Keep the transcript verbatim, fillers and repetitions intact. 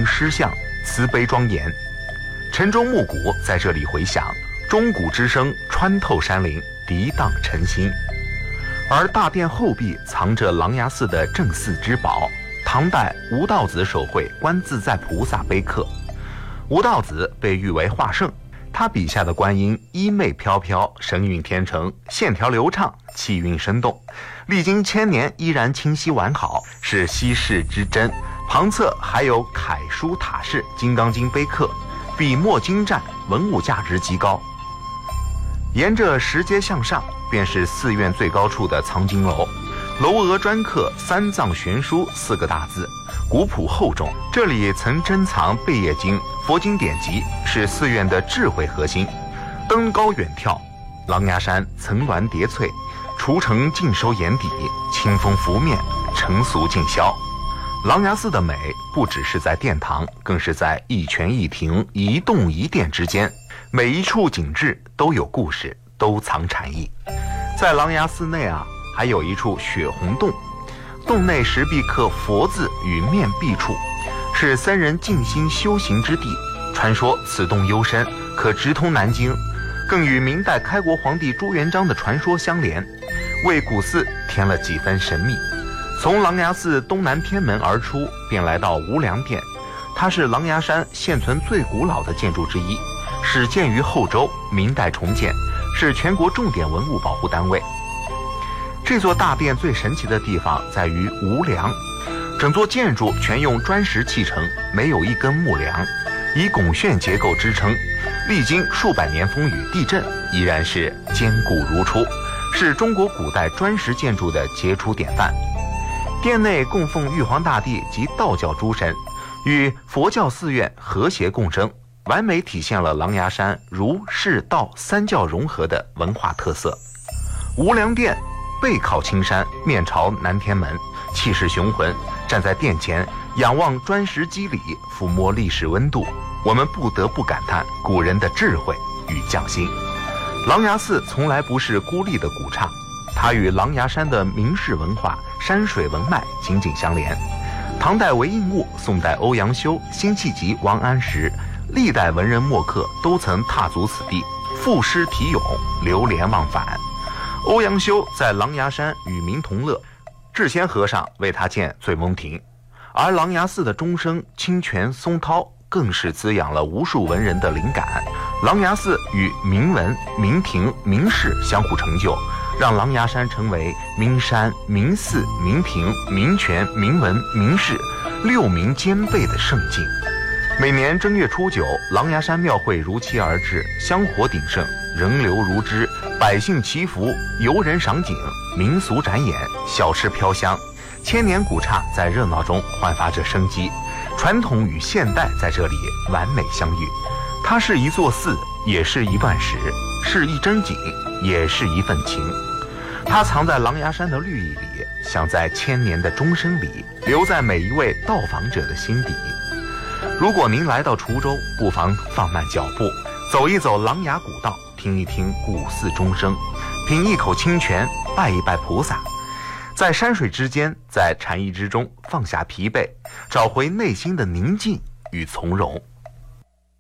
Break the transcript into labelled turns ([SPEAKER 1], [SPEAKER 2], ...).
[SPEAKER 1] 形狮象，慈悲庄严。晨钟暮鼓在这里回响，钟鼓之声穿透山林，涤荡晨心。而大殿后壁藏着狼牙寺的镇寺之宝，唐代吴道子手绘观自在菩萨碑刻。吴道子被誉为画圣，他笔下的观音衣袂飘飘，神韵天成，线条流畅，气韵生动，历经千年依然清晰完好，是稀世之珍。旁侧还有楷书塔式《金刚经》碑刻，笔墨精湛，文物价值极高。沿着石阶向上，便是寺院最高处的藏经楼，楼额专刻三藏悬书四个大字，古朴厚重。这里曾珍藏贝叶经、佛经典籍，是寺院的智慧核心。登高远眺，狼牙山层峦叠翠，除城尽收眼底，清风拂面，尘俗尽消。狼牙寺的美不只是在殿堂，更是在一泉一亭、一洞一殿之间，每一处景致都有故事，都藏禅意。在狼牙寺内啊，还有一处血红洞，洞内石壁刻佛字与面壁处，是僧人静心修行之地。传说此洞幽深，可直通南京，更与明代开国皇帝朱元璋的传说相连，为古寺添了几分神秘。从狼牙寺东南偏门而出，便来到无量殿，它是狼牙山现存最古老的建筑之一，始建于后周，明代重建，是全国重点文物保护单位。这座大殿最神奇的地方在于无梁，整座建筑全用砖石砌成，没有一根木梁，以拱券结构支撑，历经数百年风雨地震，依然是坚固如初，是中国古代砖石建筑的杰出典范。殿内供奉玉皇大帝及道教诸神，与佛教寺院和谐共生，完美体现了狼牙山儒释道三教融合的文化特色。无梁殿背靠青山，面朝南天门，气势雄浑。站在殿前，仰望砖石肌理，抚摸历史温度，我们不得不感叹古人的智慧与匠心。狼牙寺从来不是孤立的古刹，它与狼牙山的明式文化、山水文脉紧紧相连。唐代韦应物、宋代欧阳修、辛弃疾、王安石，历代文人墨客都曾踏足此地，赋诗题咏，流连忘返。欧阳修在狼牙山与民同乐，智仙和尚为他建醉翁亭，而狼牙寺的钟声、清泉、松涛更是滋养了无数文人的灵感。狼牙寺与名文、名亭、名士相互成就，让狼牙山成为名山、名寺、名亭、名泉、名文、名士六名兼备的圣境。每年正月初九，狼牙山庙会如期而至，香火鼎盛，人流如织，百姓祈福，游人赏景，民俗展演，小吃飘香，千年古刹在热闹中焕发着生机，传统与现代在这里完美相遇。它是一座寺，也是一段史，是一帧景，也是一份情。它藏在狼牙山的绿意里，想在千年的钟声里，留在每一位到访者的心底。如果您来到滁州，不妨放慢脚步，走一走狼牙古道，听一听古寺钟声，品一口清泉，拜一拜菩萨，在山水之间，在禅意之中放下疲惫，找回内心的宁静与从容。